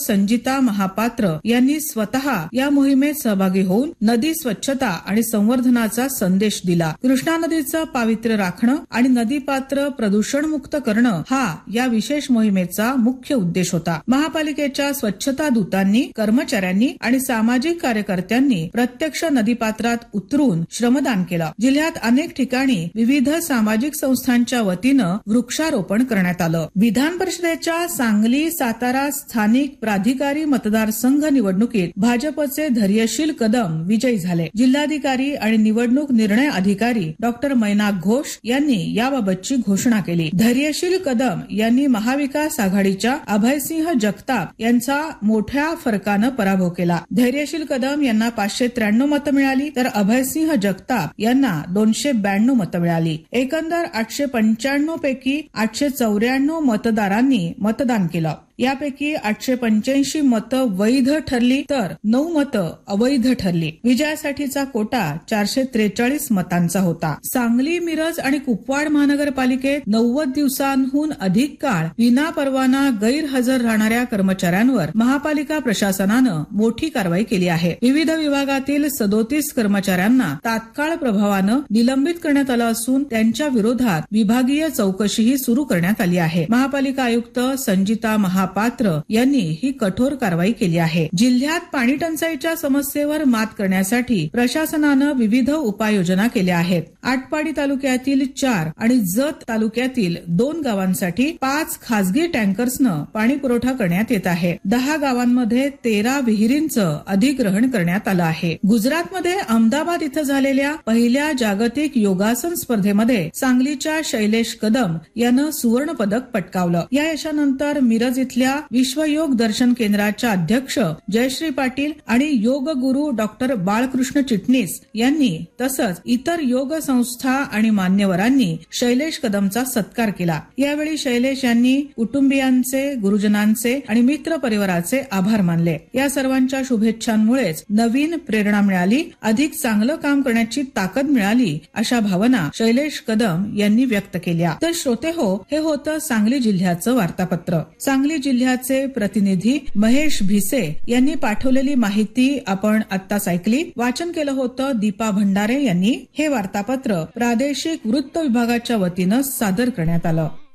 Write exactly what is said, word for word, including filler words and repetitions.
संजिता महापात्र यांनी स्वतः या मोहिमेत सहभागी होऊन नदी स्वच्छता आणि संवर्धनाचा संदेश दिला. कृष्णा नदीचं पावित्र्य राखणं आणि नदीपात्र प्रदूषणमुक्त करणं हा या विशेष मोहिमेचा मुख्य उद्देश होता. महापालिकेच्या स्वच्छता दूतांनी, कर्मचाऱ्यांनी आणि सामाजिक कार्यकर्त्यांनी प्रत्यक्ष नदीपात्रात उतरून श्रमदान केलं. जिल्ह्यात अनेक ठिकाणी विविध सामाजिक संस्थांच्या वतीनं वृक्षारोपण करण्यात आलं. विधान परिषदेच्या सांगली सातारा स्थानिक प्राधिकारी मतदारसंघ निवडणुकीत भाजपचे धैर्यशील कदम विजयी झाले. जिल्हाधिकारी आणि निवडणूक निर्णय अधिकारी डॉक्टर मैनाक घोष यांनी याबाबतची घोषणा केली. धैर्यशील कदम यांनी महाविकास आघाडीच्या अभयसिंह जगताप यांचा मोठ्या फरकानं पराभव केला. धैर्यशील कदम यांना पाचशे त्र्याण्णव मतं मिळाली तर अभयसिंह जगताप यांना दोनशे ब्याण्णव मतं मिळाली. एकंदर आठशे पंच्याण्णव पैकी आठशे चौऱ्याण्णव मतदारांनी मतदान केलं. यापैकी आठशे पंच्याऐंशी मतं वैध ठरली तर नऊ मतं अवैध ठरली. विजयासाठीचा कोटा चारशे त्रेचाळीस मतांचा होता. सांगली, मिरज आणि कुपवाड महानगरपालिकेत नव्वद दिवसांहून अधिक काळ विनापरवाना गैरहजर राहणाऱ्या कर्मचाऱ्यांवर महापालिका प्रशासनानं मोठी कारवाई केली आहे. विविध विभागातील सदोतीस कर्मचाऱ्यांना तात्काळ प्रभावानं निलंबित करण्यात आलं असून त्यांच्या विरोधात विभागीय चौकशीही सुरू करण्यात आली आहे. महापालिका आयुक्त संजिता महा पात्र यांनी ही कठोर कारवाई केली आहे. जिल्ह्यात पाणी टंचाईच्या समस्येवर मात करण्यासाठी प्रशासनानं विविध उपाययोजना केल्या आहेत. आटपाडी तालुक्यातील चार आणि जत तालुक्यातील दोन गावांसाठी पाच खासगी टँकर्सनं पाणी पुरवठा करण्यात येत आहे. दहा गावांमध्ये तेरा विहिरींचं अधिग्रहण करण्यात आलं आहे. गुजरातमध्ये अहमदाबाद इथं झालेल्या पहिल्या जागतिक योगासन स्पर्धेमध्ये सांगलीच्या शैलेश कदम यानं सुवर्ण पदक पटकावलं. या यशानंतर मिरज इथल्या विश्व योग दर्शन केंद्राच्या अध्यक्ष जयश्री पाटील आणि योग गुरु डॉक्टर बाळकृष्ण चिटणीस यांनी तसंच इतर योग संस्था आणि मान्यवरांनी शैलेश कदमचा सत्कार केला. यावेळी शैलेश यांनी कुटुंबियांचे, गुरुजनांचे आणि मित्र परिवाराचे आभार मानले. या सर्वांच्या शुभेच्छांमुळेच नवीन प्रेरणा मिळाली, अधिक चांगलं काम करण्याची ताकद मिळाली, अशा भावना शैलेश कदम यांनी व्यक्त केल्या. तर श्रोते हो, हे होतं सांगली जिल्ह्याचं वार्तापत्र. सांगली जिल्ह्याचे प्रतिनिधी महेश भिसे यांनी पाठवलेली माहिती आपण आत्ताच ऐकली. वाचन केलं होतं दीपा भंडारे यांनी. हे वार्तापत्र प्रादेशिक वृत्त विभागाच्या वतीनं सादर करण्यात आलं.